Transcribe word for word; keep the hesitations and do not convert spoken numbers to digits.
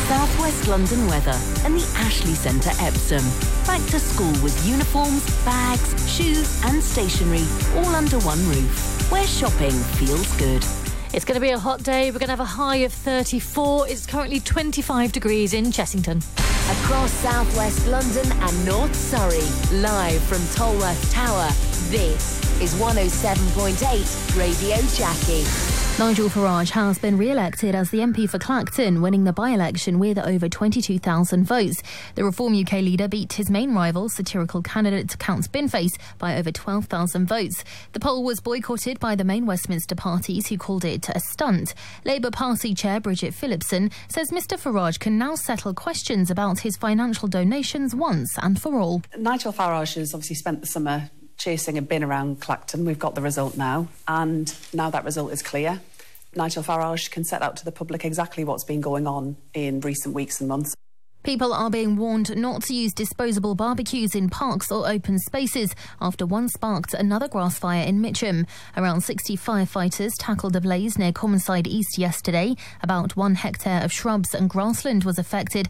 South West London weather and the Ashley Centre Epsom. Back to school with uniforms, bags, shoes and stationery all under one roof, where shopping feels good. It's going to be a hot day. We're going to have a high of thirty-four. It's currently twenty-five degrees in Chessington. Across South West London and North Surrey, live from Tolworth Tower, this is one oh seven point eight Radio Jackie. Nigel Farage has been re-elected as the M P for Clacton, winning the by-election with over twenty-two thousand votes. The Reform U K leader beat his main rival, satirical candidate Count Binface, by over twelve thousand votes. The poll was boycotted by the main Westminster parties, who called it a stunt. Labour Party Chair Bridget Phillipson says Mr Farage can now settle questions about his financial donations once and for all. Nigel Farage has obviously spent the summer chasing a bin around Clacton. We've got the result now, and now that result is clear. Nigel Farage can set out to the public exactly what's been going on in recent weeks and months. People are being warned not to use disposable barbecues in parks or open spaces after one sparked another grass fire in Mitcham. Around sixty firefighters tackled a blaze near Commonside East yesterday. About one hectare of shrubs and grassland was affected,